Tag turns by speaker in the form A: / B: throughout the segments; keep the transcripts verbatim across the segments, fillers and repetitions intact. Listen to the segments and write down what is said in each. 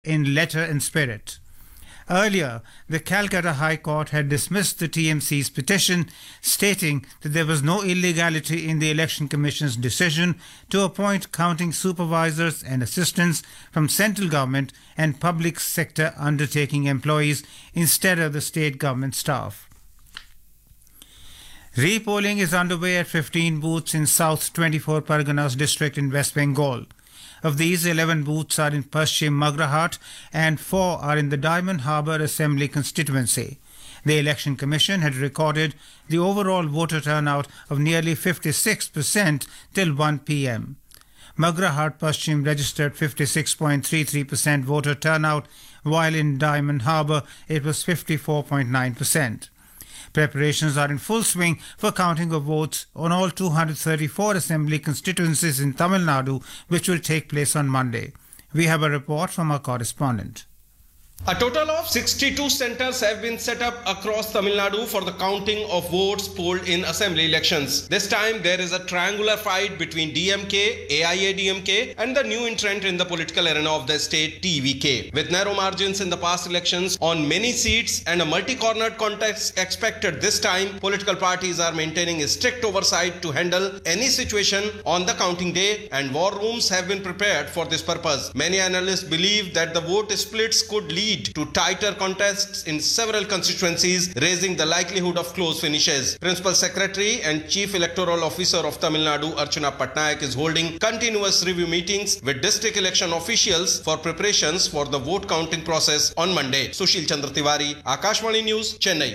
A: in letter and spirit. Earlier, the Calcutta High Court had dismissed the T M C's petition, stating that there was no illegality in the Election Commission's decision to appoint counting supervisors and assistants from central government and public sector undertaking employees instead of the state government staff. Repolling is underway at fifteen booths in South twenty-four Parganas district in West Bengal. Of these, eleven booths are in Paschim Magrahat and four are in the Diamond Harbour Assembly constituency. The Election Commission had recorded the overall voter turnout of nearly fifty-six percent till one p m. Magrahat Paschim registered fifty-six point three three percent voter turnout, while in Diamond Harbour it was fifty-four point nine percent. Preparations are in full swing for counting of votes on all two hundred thirty-four assembly constituencies in Tamil Nadu, which will take place on Monday. We have a report from our correspondent.
B: A total of sixty-two centers have been set up across Tamil Nadu for the counting of votes polled in assembly elections. This time there is a triangular fight between D M K, A I A D M K and the new entrant in the political arena of the state, T V K. With narrow margins in the past elections on many seats and a multi-cornered contest expected this time, political parties are maintaining a strict oversight to handle any situation on the counting day, and war rooms have been prepared for this purpose. Many analysts believe that the vote splits could lead to tighter contests in several constituencies, raising the likelihood of close finishes. Principal Secretary and Chief Electoral Officer of Tamil Nadu, Archana Patnaik, is holding continuous review meetings with district election officials for preparations for the vote counting process on Monday. Sushil Chandra Tiwari, Akashvani News, Chennai.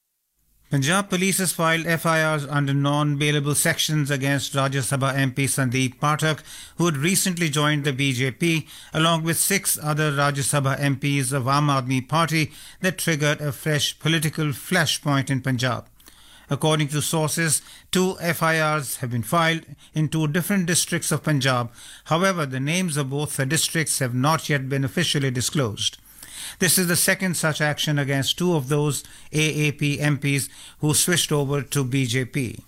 A: Punjab Police has filed F I Rs under non-bailable sections against Rajya Sabha M P Sandeep Pathak, who had recently joined the B J P, along with six other Rajya Sabha M Ps of Aam Aadmi Party, that triggered a fresh political flashpoint in Punjab. According to sources, two F I Rs have been filed in two different districts of Punjab. However, the names of both the districts have not yet been officially disclosed. This is the second such action against two of those A A P M Ps who switched over to B J P.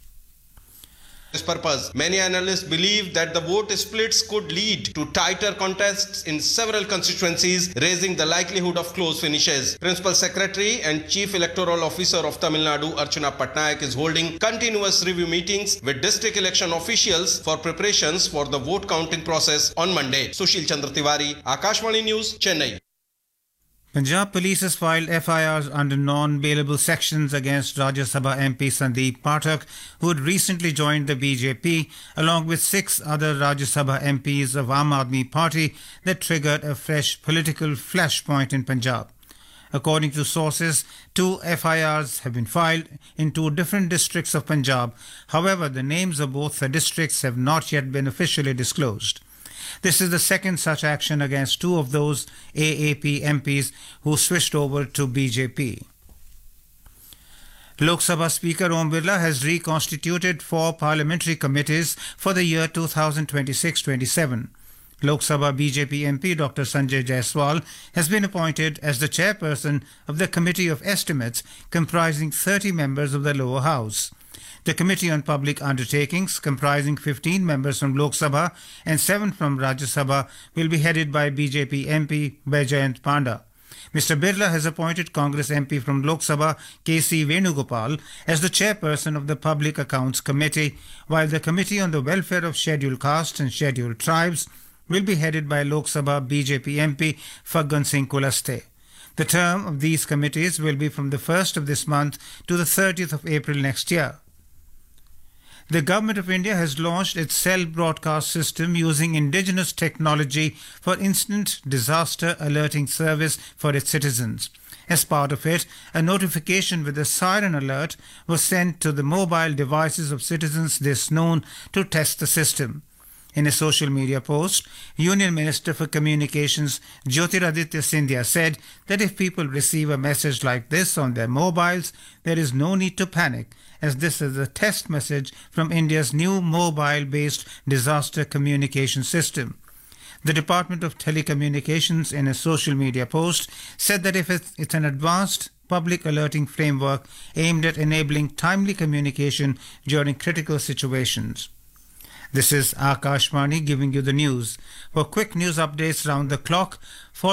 B: This purpose, many analysts believe that the vote splits could lead to tighter contests in several constituencies, raising the likelihood of close finishes. Principal Secretary and Chief Electoral Officer of Tamil Nadu, Archana Patnaik, is holding continuous review meetings with district election officials for preparations for the vote counting process on Monday. Sushil Chandra Tiwari, Akashvani News, Chennai.
A: Punjab Police has filed F I Rs under non-bailable sections against Rajya Sabha M P Sandeep Pathak, who had recently joined the B J P, along with six other Rajya Sabha M Ps of Aam Aadmi Party, that triggered a fresh political flashpoint in Punjab. According to sources, two F I Rs have been filed in two different districts of Punjab. However, the names of both the districts have not yet been officially disclosed. This is the second such action against two of those A A P M Ps who switched over to B J P. Lok Sabha Speaker Om Birla has reconstituted four parliamentary committees for the year two thousand twenty-six twenty-seven. Lok Sabha B J P M P Doctor Sanjay Jaiswal has been appointed as the chairperson of the Committee of Estimates, comprising thirty members of the lower house. The Committee on Public Undertakings, comprising fifteen members from Lok Sabha and seven from Rajya Sabha, will be headed by B J P M P Baijayant Panda. Mister Birla has appointed Congress M P from Lok Sabha K C Venugopal as the chairperson of the Public Accounts Committee, while the Committee on the Welfare of Scheduled Castes and Scheduled Tribes will be headed by Lok Sabha B J P M P Faggan Singh Kulaste. The term of these committees will be from the first of this month to the thirtieth of April next year. The Government of India has launched its cell broadcast system using indigenous technology for instant disaster alerting service for its citizens. As part of it, a notification with a siren alert was sent to the mobile devices of citizens this noon to test the system. In a social media post, Union Minister for Communications Jyotiraditya Scindia said that if people receive a message like this on their mobiles, there is no need to panic, as this is a test message from India's new mobile-based disaster communication system. The Department of Telecommunications, in a social media post, said that if it's an advanced public alerting framework aimed at enabling timely communication during critical situations. This is Akashvani giving you the news. For quick news updates round the clock,